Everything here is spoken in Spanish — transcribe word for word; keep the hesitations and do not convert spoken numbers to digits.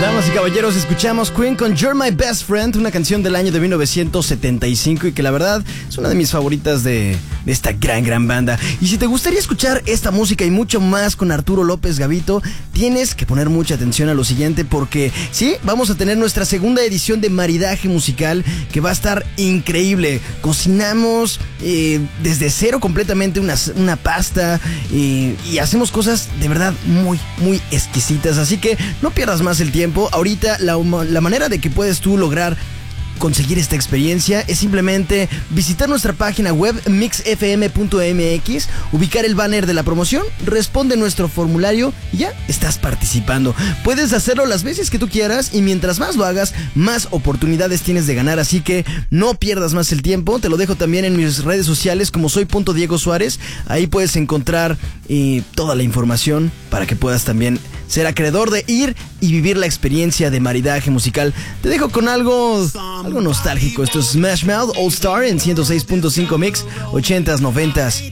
Damas y caballeros, escuchamos Queen con You're My Best Friend, una canción del año de mil novecientos setenta y cinco y que la verdad es una de mis favoritas de, de esta gran, gran banda. Y si te gustaría escuchar esta música y mucho más con Arturo López Gavito, tienes que poner mucha atención a lo siguiente porque sí, vamos a tener nuestra segunda edición de Maridaje Musical que va a estar increíble. Cocinamos eh, desde cero completamente una, una pasta eh, y hacemos cosas de verdad muy, muy exquisitas. Así que no pierdas más el tiempo. Ahorita la, la manera de que puedes tú lograr conseguir esta experiencia es simplemente visitar nuestra página web mix f m punto m x, ubicar el banner de la promoción, responde nuestro formulario y ya estás participando. Puedes hacerlo las veces que tú quieras y mientras más lo hagas, más oportunidades tienes de ganar, así que no pierdas más el tiempo. Te lo dejo también en mis redes sociales como soy punto Diego Suárez. Ahí puedes encontrar eh, toda la información para que puedas también ser acreedor de ir y vivir la experiencia de Maridaje Musical. Te dejo con algo, algo nostálgico. Esto es Smash Mouth All Star en ciento seis punto cinco Mix, ochentas, noventas